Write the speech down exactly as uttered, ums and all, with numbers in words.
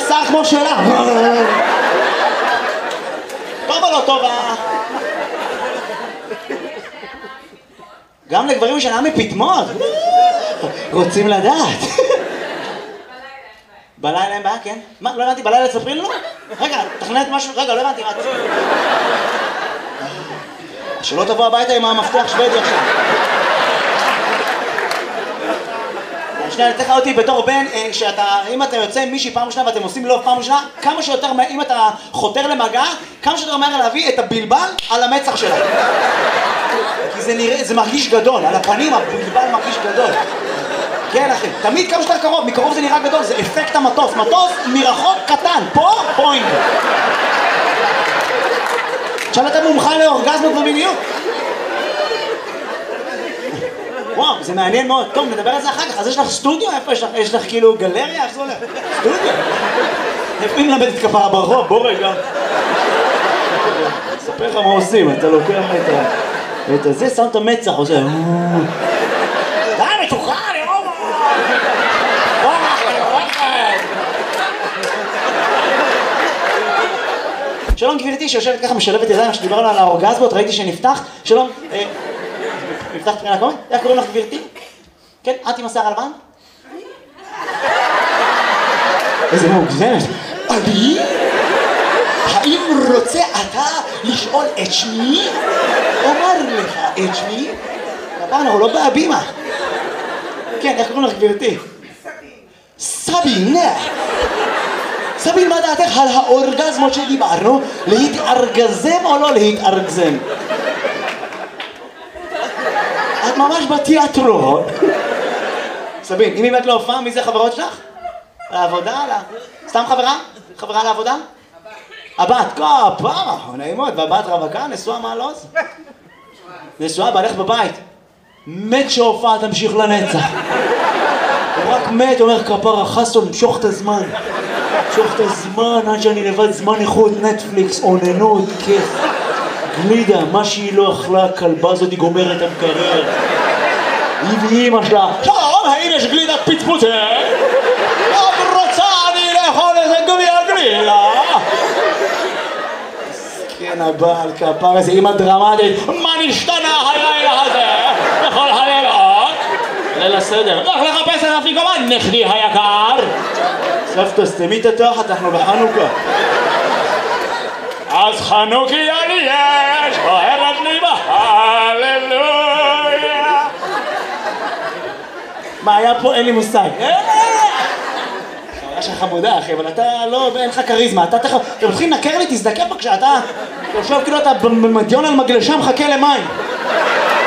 שיער כמו שלה. טוב או לא טוב? גם לגברים משנה מפטמות. רוצים לדעת. בלילה אין בעיה, כן? מה? לא הבנתי, בלילה תספרי לנו? רגע, תכננת משהו? רגע, לא הבנתי, מה? שלא תבוא הביתה עם המפתח שוודי עכשיו. שנייה, נתן לך אותי בתור בן, שאתה, אם אתה יוצא עם מישהי פעם ראשונה ואתם עושים לוב פעם ראשונה, כמה שיותר, אם אתה חותר למגע, כמה שיותר מהר להביא את הבלבל על המצח שלה. כי זה נראה, זה מרגיש גדול, על הפנים הבלבל מרגיש גדול. כן אחי, תמיד כמה שיותר קרוב, מקרוב זה נראה גדול, זה אפקט המטוס, מטוס מרחוק קטן, פה, פוינט. עכשיו אתה מומחה לאורגזמות ומיניות. וואו, זה מעניין מאוד. טוב, נדבר על זה אחר כך. אז יש לך סטודיו? איפה יש לך? יש לך כאילו גלריה? איך זה הולך? סטודיו? איפה אם למדת כפרה ברחוב? בוא רגע. אספר לך מה עושים, אתה לוקח את זה, שם את המצח, עושה... די, מתוכה, אני רואה! בוא, אני רואה לך! שלום גבירתי שיושבת ככה משלבת ידיים שדיברנו על האורגזמות, ראיתי שנפתח. שלום, נפתח תחילה קודם? איך קוראים לך גבירתי? כן, את עם השיער הלבן? איזה מוגזמת. אני? האם רוצה אתה לשאול את שמי? אומר לך את שמי? הפעם אנחנו לא בהבימה. כן, איך קוראים לך גבירתי? סבין. סבין, מה דעתך על האורגזמות שדיברנו? להתארגזם או לא להתארגזם? את ממש בתיאטרון. סבין, אם באמת לא הופעה, מי זה חברות שלך? לעבודה? סתם חברה? חברה לעבודה? הבת. הבת, כפרה, נעימות. והבת רווקה, נשואה מעלוז? נשואה, בעלך בבית. מת שההופעה תמשיך לנצח. הוא רק מת, אומר כפרה, חסון, משוך את הזמן. משוך את הזמן, עד שאני לבד זמן איכות, נטפליקס, אוננות, כיף. גלידה, מה שהיא לא אכלה, הכלבה הזאת היא גומרת את המקרר. היא ואימא שלה, שלום, האם יש גלידת פטפוטה? עוד רוצה אני לאכול איזה גביע גלידה. כן, הבעל כפר איזה אימא דרמטית. מה נשתנה הלילה הזה? בכל הלילות? ליל הסדר. לך לחפש את אפיקומן, נכדי היקר. סבתא, סתמי את התחת, אנחנו בחנוכה. אז חנוכיה לי יש, אוהרת לי בהללויה. מה היה פה? אין לי מושג. היה שלך חמודה אחי, אבל אתה לא, אין לך קריזמה. אתה תכף, אתה מתחיל לנקר לי, תזדקר בבקשה, אתה יושב כאילו אתה במדיון על מגלשה מחכה למים.